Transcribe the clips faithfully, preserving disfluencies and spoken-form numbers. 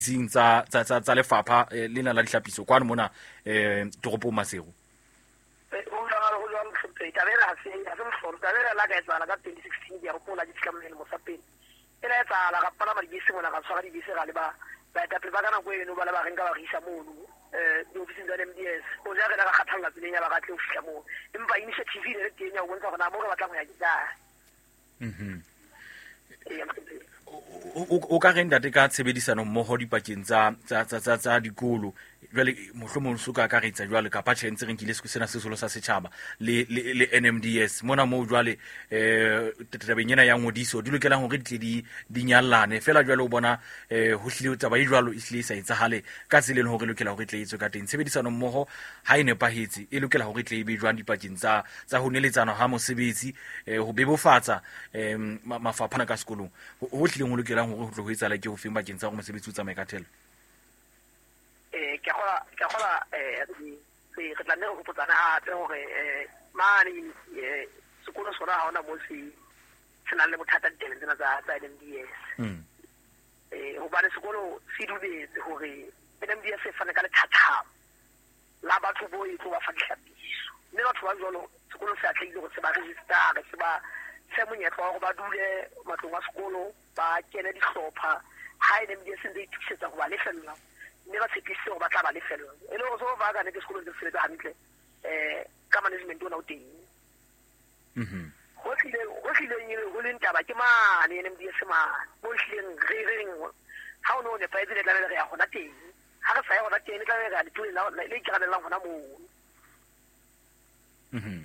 sing tsa tsa tsa tsa lefapha lena la dihlapiso kwana mona eh toropong Masego. Eh o la o la mfutse tabela ha se ha se mforo tabela la ka etsa la ka twenty sixteen ya go pola ditlhamelo mo sapeng. Ela etsa la ka pala madibese mona ka tshwara dibese ga le ba ba ta prepara kana go eno ba le ba renka ba re isa mono eh di office tsa M D S o ja ka ka khathanga tseleng ya ba ka tle o fihla mo empa initiative ile le teng ya go bontsha gona mo re batla go ya ditsa. Mhm. O ka renda te ka tshebedisano mmoho dipakeng tsa tsa tsa tsa dikolo jwale mohlomong suka ka retsa jwale ka pa tshentse re nkile sena se solo sa setjhaba le le N M D S mona mo jwale eh tabengena ya ngodiso di lokelang hore ditle di dinyallane fela jwale o bona eh ho hlile taba e jwalo e hlile sa etsahale ka tseleng hore lokela hore tle etswe ka teng tshebedisano mmoho ha ine pahetse e lokela hore tle e be jwang dipakeng tsa tsa ho neletsana ha mosebetsi ho bebofatsa eh mafapha ka sekolong ho hlile ho lokelang hore ho tlo ho etsa la ke ho feng bakeng tsa hore mosebetsi o tsamaye ka thelo. Eh ke gola ke gola eh se re tla nne go potsana a tse hore eh mani eh sekolo sona ha ona mo se sena le bothata teng tsena tsa tsa N M D S. Mm. Eh ho ba le sekolo se dubetse hore N M D S e fana ka le thatha la batho bo e tlo ba fa dihlapiso. Mme batho ba jolo sekolo se a tlile go se ba register se ba se monyetlo wa go ba dule matlong a sekolo ba kene dihlopha ha N M D S e thusetsa go ba lefella mme ba tshepise go ba tla ba lefella e le go so ba ga ne ke sekolo se sebetsa hantle eh ka management ona o teng. Mhm. Go tlile go tlile nyile go le ntaba ke mane N M D S ma go tlileng re reng ha o no ne pa e le tla re ya gona teng ha re sa ya gona teng ka re ga le tloela le ke ga le la gona mo. Mhm.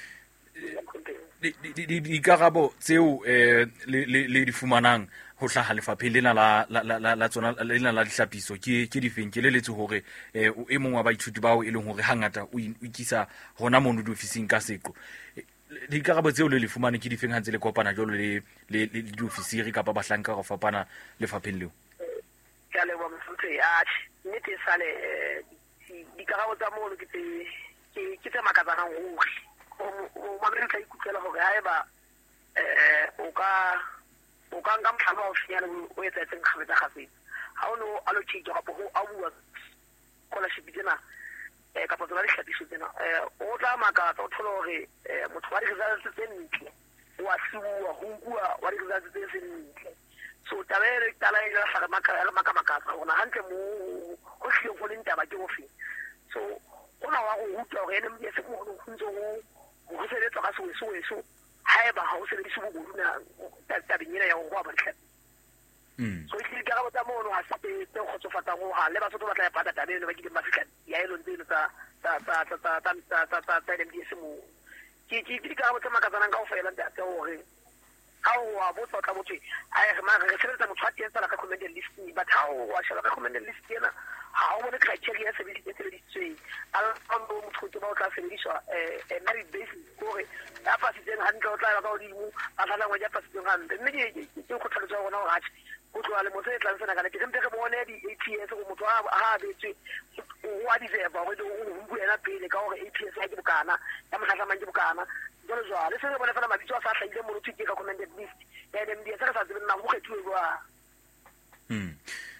di di karabo tseo eh le le di fumanang ho hlaha lefapheng lena la la la tsona lena la dihlapiso ke ke difeng ke leletse hore eh e mongwe wa baithuti bao e leng hore hangata o ikisa hona mono di ofising ka seqo di karabo tseo le le fumane ke difeng hantse le kopana jolo le le di ofisiri kapa bahlanka go fapana lefapheng leo. Ke a le bona mfutse ya nnete sale di karabo tsa mo ke ke ke tse makatsana ho o mamela tla ikutlela hore ha eba eh o ka o ka nka mhlaba o finyana o etsa tseng khabetsa khabetsa ha o no allocate ga go a bua scholarship tsena eh ka potso la dihlapiso tsena eh o tla maka tsa thola hore motho wa di-results tse ntle wa siwa ho bua wa di-results tse ntle so tabere tala e la fara maka la maka maka ona hantle mo ho hlile go le ntaba ke go fe so ona wa go hutla hore ene mo se mo go ntso go go sebetsa ka so so so haeba ha o sebedisa bo bona tabenyena ya go ba batla. Mm. So ke ka go tsa mono ha se te go tsofatsa go ha le ba sotho ba tla pata tabelo ba ke ba fika ya elo ntse tsa tsa tsa tsa tsa tsa tsa tsa N M D S mo ke ke ke ka go tsa makazana ka go fela ntate hore ha o wa botsa ka botse a re ma re sebetsa motho a tsetsa la ka recommended list but ha o wa shela recommended list yana ha o bona criteria se di tse di tswe ala ndo motho ke ba o tla sebediswa eh merit basis gore a fa se teng hantle o tla ba o di mo a tla ngwa ja pa se teng hantle mme ke ke go tlhalosa gona go hatse go tloa le motho e tla tsena kana ke sempe ke bone di A P S go motho a ha betse o a di zeba go di o buela pele ka gore A P S ya ke bokana ya mohlahla mang ke bokana jalo jalo se re bona fela mabitso a sa hlaile mo rutse ke recommended list ya N M D S ka sa tsebe nna go kgethuwe jwa. Mm.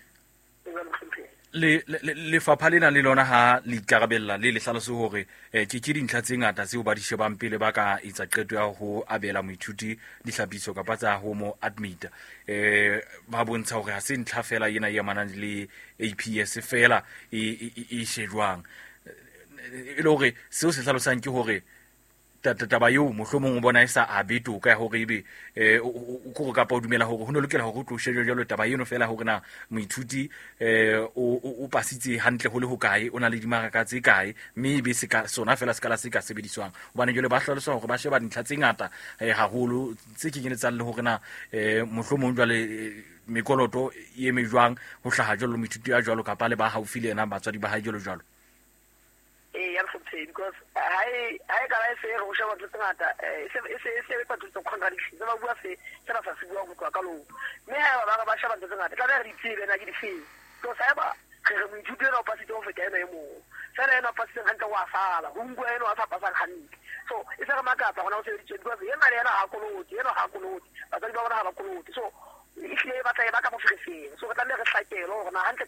le le fapha lena le lona ha le ikarabella le le hlaloso hore eh ke ke dintlha tse ngata tseo ba di shebang pele ba ka etsa qeto ya ho abela moithuti dihlapiso kapa tsa ho mo admit eh ba bontsha hore ha se ntlha fela ena ya manang le A P S fela e e shejwang e le hore seo se hlalosang ke hore taba yo mohlomong o bona e sa abeto ka hore ebe eh o go ka pa o dumela hore ho no lokela hore o tlo shejwe jalo taba eno fela hore na moithuti eh o o pasitse hantle ho le ho kae o na le dimaraka tse kae mme be se ka sona fela se ka la se ka sebediswang hobane jole ba hlalosa hore ba sheba dintlha tse ngata eh haholo tse ke kenetsang le hore na eh mohlomong jwale mekoloto e mejwang ho hlaha jalo moithuti ya jwalo ka pa le ba haufi le ena batswadi ba ha jalo jwalo. Eh ya mfutse because hai hai ka la se go shaba tse ngata eh se se se ba tlo contradiction ba bua se se ba sa se bua go ka lo me ha ba ba shaba tse ngata tla re tsebe na ke di fe so sa ba re mo ithuti no pasitse o feta ena e mo sa re no pasitse hantle wa fala ho ngwe eno a fa pasa hantle so e sa re makata gona o se di because yena le yena ha koloti yena ha koloti ba tla ba bona ha ba koloti so e hle ba tla ba ka mo fefeng so ka tla le re hlakelo gona hantle